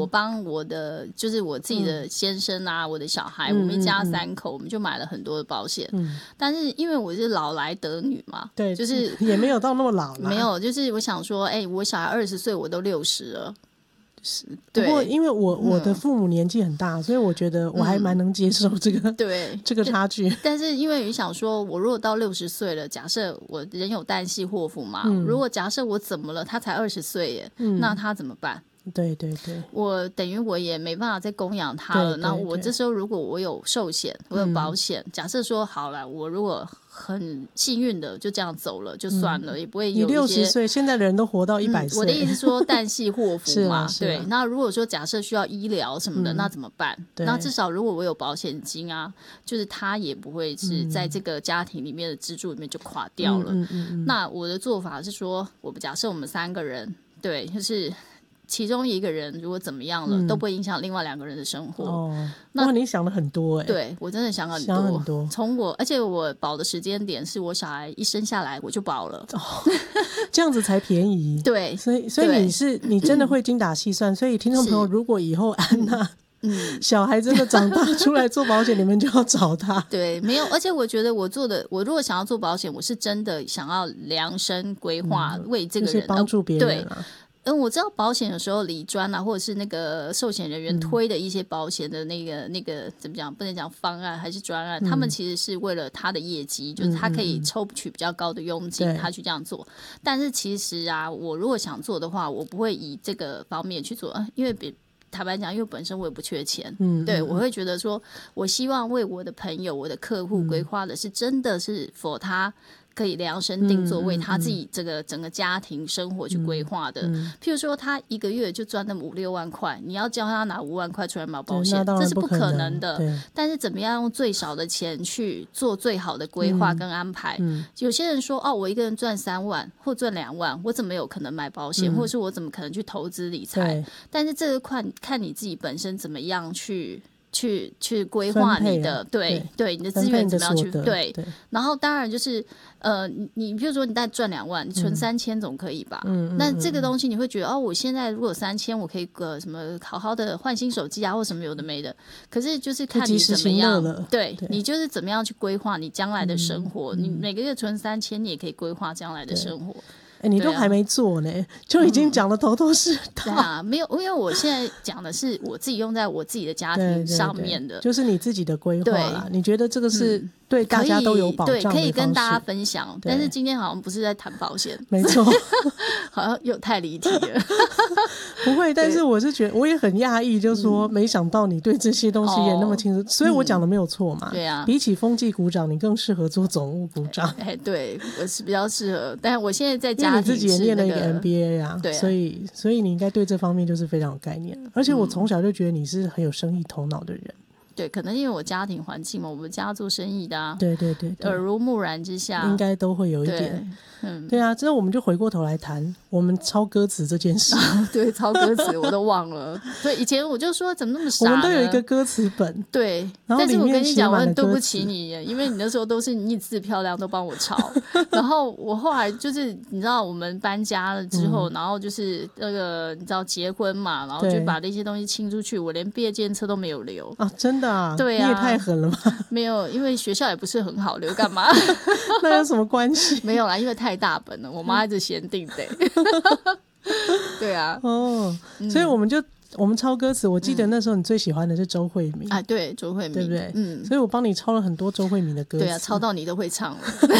我帮我的就是我自己的先生啊，我的小孩，我们一家3口，我们就买了很多的保险。但是因为我是老来得女嘛， 对， 就是也没有到那么老啦， 没有，就是我想说，我小孩20岁，我都60了。 不过因为我的父母年纪很大，所以我觉得我还蛮能接受这个对这个差距。 但是因为你想说，我如果到60岁了，假设我人有旦夕祸福嘛，如果假设我怎么了，他才20岁耶，那他怎么办？ 对对对， 我等于我也没办法再供养他了。那我这时候如果我有寿险，我有保险，假设说好了，我如果很幸运的就这样走了就算了，也不会有一些。 你60岁，现在的人都活到100岁。 我的意思说旦夕祸福嘛， 对。 那如果说假设需要医疗什么的，那怎么办？那至少如果我有保险金啊，就是他也不会是在这个家庭里面的支柱里面就垮掉了。那我的做法是说，假设我们3个人，对，就是其中一个人如果怎么样了，都不会影响另外2个人的生活。 那你想了很多对，我真的想很多。而且我保的时间点是我小孩一生下来我就保了， 这样子才便宜。 对， 所以你真的会精打细算。所以听众朋友，如果以后安娜小孩真的长大出来做保险，你们就要找他。 对，没有，而且我觉得我如果想要做保险，我是真的想要量身规划，为这个人帮助别人啊。 我知道保险有时候理专啊，或者是那个寿险人员推的一些保险的那个怎么讲，不能讲方案还是专案，他们其实是为了他的业绩，就是他可以抽取比较高的佣金，他去这样做。但是其实啊，我如果想做的话，我不会以这个方面去做，因为坦白讲，因为本身我也不缺钱，对，我会觉得说，我希望为我的朋友、我的客户规划的是真的是for他可以量身定做，为他自己这个整个家庭生活去规划的。譬如说，他一个月就赚那么5-6万块，你要叫他拿5万块出来买保险，这是不可能的。但是怎么样用最少的钱去做最好的规划跟安排？有些人说，我一个人赚3万或赚2万，我怎么有可能买保险，或者是我怎么可能去投资理财？但是这个看你自己本身怎么样去规划你的对你的资源怎么样去对，然后当然就是你比如说你大概赚2万，你存3000总可以吧？那这个东西你会觉得我现在如果有3000，我可以什么好好的换新手机啊，或什么有的没的。可是就是看你怎么样，对你就是怎么样去规划你将来的生活。你每个月存3000，你也可以规划将来的生活。 你都还没做呢，就已经讲得头头是道。 对啊，没有，因为我现在讲的是我自己用在我自己的家庭上面的， 就是你自己的规划啦。你觉得这个是对大家都有保障的方式， 可以跟大家分享。但是今天好像不是在谈保险， 没错， 好像又太离题了。 不会，但是我是觉得我也很讶异，就是说没想到你对这些东西也那么清楚，所以我讲的没有错嘛。 对啊， 比起风纪股长，你更适合做总务股长。 对，我是比较适合，但我现在在家庭， 因为你自己也念了一个 MBA 啊， 对， 所以你应该对这方面就是非常有概念。而且我从小就觉得你是很有生意头脑的人。 对，可能因为我家庭环境嘛，我们家做生意的啊， 对， 耳濡目染之下， 应该都会有一点。对啊，之后我们就回过头来谈我们抄歌词这件事。 对，抄歌词我都忘了。对，以前我就说怎么那么傻呢， 我们都有一个歌词本。 对， 然后但是我跟你讲，我很对不起你，因为你那时候都是你字漂亮，都帮我抄。然后我后来就是你知道，我们搬家了之后，然后就是那个你知道结婚嘛，然后就把那些东西清出去，我连毕业纪念册都没有留啊！ 真的啊？ 对啊， 你也太狠了吧？ 没有，因为学校也不是很好留，干嘛？ 那有什么关系？ 没有啦，因为太大本了，我妈一直嫌定得。对啊， 所以我们抄歌词，我记得那时候你最喜欢的是周慧敏对，周慧敏， 对不对？所以我帮你抄了很多周慧敏的歌词。 对啊，抄到你都会唱了。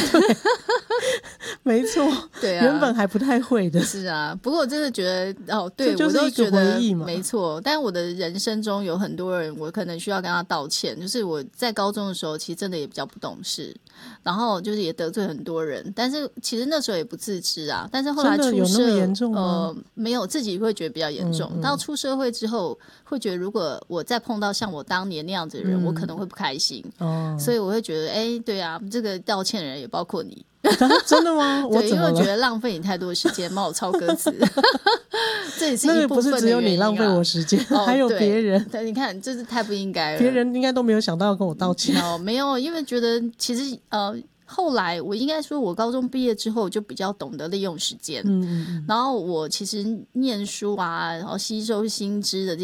没错， 对啊， 原本还不太会的。 是啊，不过我真的觉得对， 这就是一个回忆嘛， 没错。但我的人生中有很多人，我可能需要跟他道歉。就是我在高中的时候，其实真的也比较不懂事，然后就是也得罪很多人，但是其实那时候也不自知啊。但是后来出社， 有那么严重吗？ 没有，自己会觉得比较严重。到出社会之后，会觉得如果我再碰到像我当年那样子的人，我可能会不开心。所以我会觉得，对啊，这个道歉的人也包括你。 真的吗？ 对，因为我觉得浪费你太多时间帮我抄歌词。这也是一部分的原因啊。那不是只有你浪费我时间，还有别人。 对，你看，这是太不应该了。 别人应该都没有想到要跟我道歉。 没有，因为觉得其实后来我应该说，我高中毕业之后就比较懂得利用时间。然后我其实念书啊，然后吸收新知的